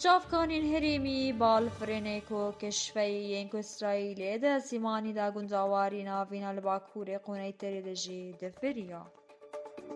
چافکانین هەرێمی باڵفرێنێک و کشفەی ئیسرائیلێ دە سیمانی دا گونجاواری ناڤینە لە باکوورێ قونەی تەرێ دەژی دەفریە.